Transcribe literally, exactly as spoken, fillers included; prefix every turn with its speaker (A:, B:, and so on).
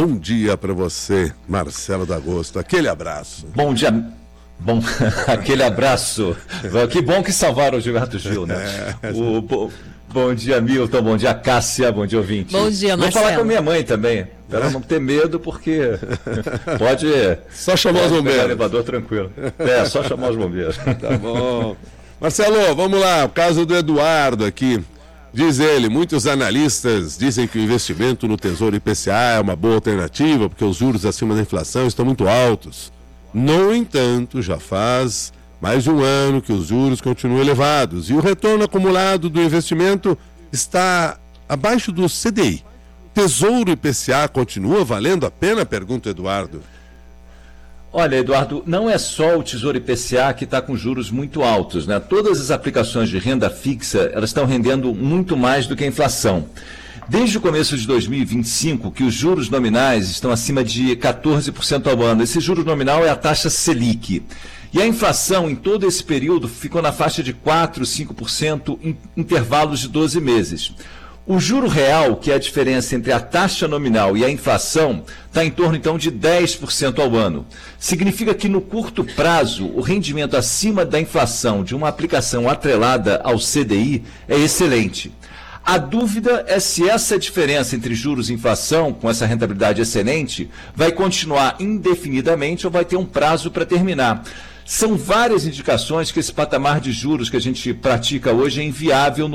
A: bom dia para você, Marcelo D'Agosto. Aquele abraço.
B: Bom dia. Bom, aquele abraço. Que bom que salvaram o Gilberto Gil, né? É, o, bom, bom dia, Milton. Bom dia, Cássia. Bom dia, ouvinte.
C: Bom dia, Marcelo.
B: Vou falar com a minha mãe também, para ela não ter medo, porque pode...
A: Só chamar os bombeiros.
B: Elevador tranquilo. É, só chamar os bombeiros.
A: Tá bom. Marcelo, vamos lá. O caso do Eduardo aqui. Diz ele, muitos analistas dizem que o investimento no Tesouro I P C A é uma boa alternativa, porque os juros acima da inflação estão muito altos. No entanto, já faz mais de um ano que os juros continuam elevados e o retorno acumulado do investimento está abaixo do C D I. Tesouro I P C A continua valendo a pena? Pergunta Eduardo.
B: Olha, Eduardo, não é só o Tesouro I P C A que está com juros muito altos, né? Todas as aplicações de renda fixa, elas estão rendendo muito mais do que a inflação. Desde o começo de dois mil e vinte e cinco, que os juros nominais estão acima de quatorze por cento ao ano. Esse juro nominal é a taxa Selic. E a inflação, em todo esse período, ficou na faixa de quatro, cinco por cento em intervalos de doze meses. O juro real, que é a diferença entre a taxa nominal e a inflação, está em torno, então, de dez por cento ao ano. Significa que, no curto prazo, o rendimento acima da inflação de uma aplicação atrelada ao C D I é excelente. A dúvida é se essa diferença entre juros e inflação, com essa rentabilidade excelente, vai continuar indefinidamente ou vai ter um prazo para terminar. São várias indicações que esse patamar de juros que a gente pratica hoje é inviável no